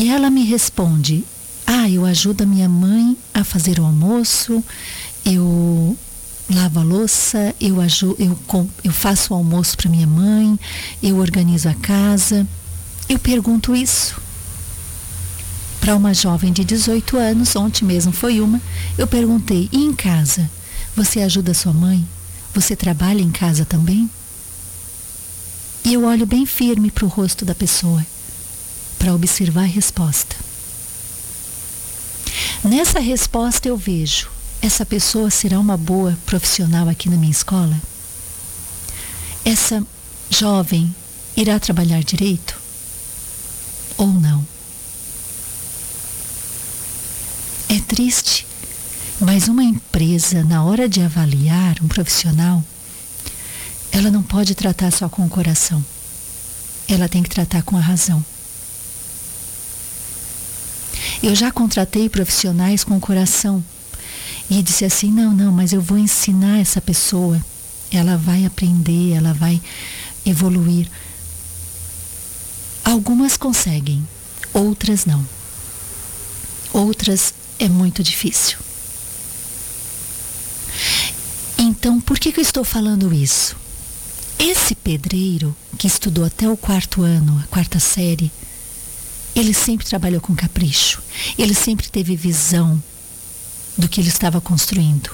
E ela me responde: eu ajudo a minha mãe a fazer o almoço, eu lavo a louça, eu faço o almoço para minha mãe, eu organizo a casa. Eu pergunto isso para uma jovem de 18 anos, ontem mesmo foi uma. Eu perguntei: e em casa? Você ajuda a sua mãe? Você trabalha em casa também? E eu olho bem firme para o rosto da pessoa, para observar a resposta. Nessa resposta eu vejo: essa pessoa será uma boa profissional aqui na minha escola? Essa jovem irá trabalhar direito? Ou não? É triste, mas uma empresa, na hora de avaliar um profissional, ela não pode tratar só com o coração. Ela tem que tratar com a razão. Eu já contratei profissionais com o coração e disse assim: não, mas eu vou ensinar essa pessoa. Ela vai aprender, ela vai evoluir. Algumas conseguem, outras não. Outras é muito difícil. Então, por que eu estou falando isso? Esse pedreiro que estudou até o 4º ano, a 4ª série, ele sempre trabalhou com capricho. Ele sempre teve visão do que ele estava construindo.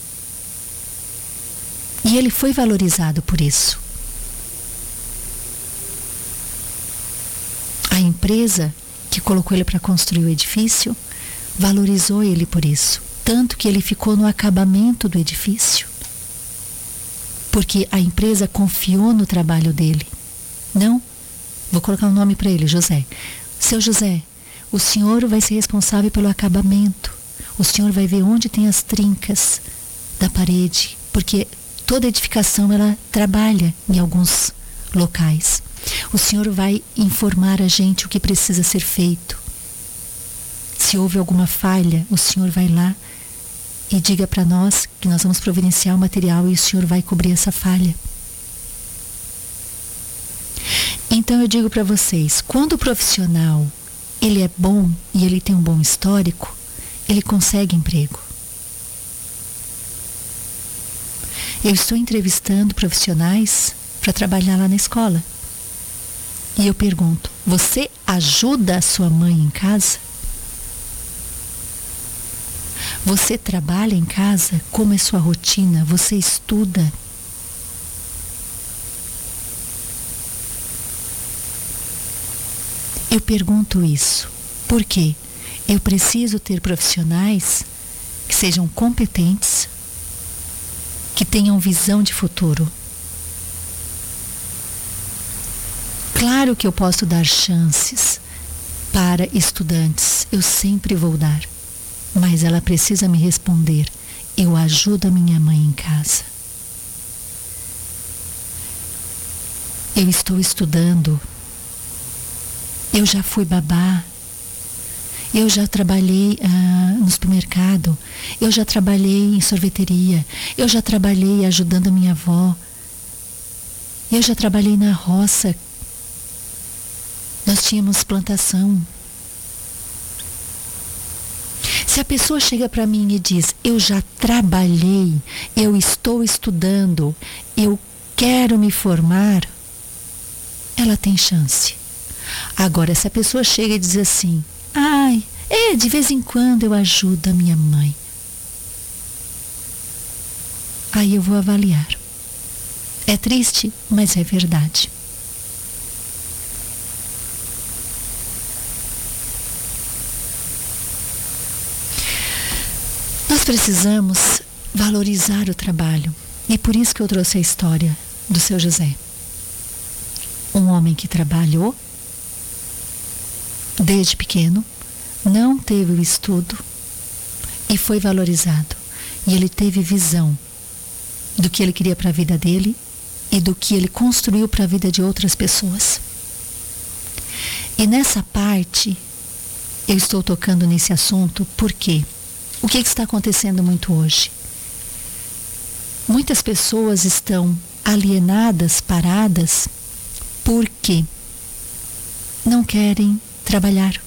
E ele foi valorizado por isso. A empresa que colocou ele para construir o edifício valorizou ele por isso. Tanto que ele ficou no acabamento do edifício. Porque a empresa confiou no trabalho dele. Não, vou colocar um nome para ele: José. Seu José, o senhor vai ser responsável pelo acabamento. O senhor vai ver onde tem as trincas da parede, porque toda edificação ela trabalha em alguns locais. O senhor vai informar a gente o que precisa ser feito. Se houve alguma falha, o senhor vai lá e diga para nós que nós vamos providenciar o material e o senhor vai cobrir essa falha. Então eu digo para vocês, quando o profissional ele é bom e ele tem um bom histórico, ele consegue emprego. Eu estou entrevistando profissionais para trabalhar lá na escola. E eu pergunto: você ajuda a sua mãe em casa? Você trabalha em casa? Como é sua rotina? Você estuda? Eu pergunto isso porque eu preciso ter profissionais que sejam competentes, que tenham visão de futuro. Claro que eu posso dar chances para estudantes, eu sempre vou dar, mas ela precisa me responder: eu ajudo a minha mãe em casa. Eu estou estudando. Eu já fui babá. Eu já trabalhei no supermercado. Eu já trabalhei em sorveteria. Eu já trabalhei ajudando a minha avó. Eu já trabalhei na roça. Nós tínhamos plantação. Se a pessoa chega para mim e diz: eu já trabalhei, eu estou estudando, eu quero me formar, ela tem chance. Agora, se a pessoa chega e diz assim: de vez em quando eu ajudo a minha mãe, aí eu vou avaliar. É triste, mas é verdade. Nós precisamos valorizar o trabalho. E por isso que eu trouxe a história do seu José. Um homem que trabalhou desde pequeno, não teve o estudo e foi valorizado. E ele teve visão do que ele queria para a vida dele e do que ele construiu para a vida de outras pessoas. E nessa parte, eu estou tocando nesse assunto porque o que está acontecendo muito hoje? Muitas pessoas estão alienadas, paradas, porque não querem trabalhar.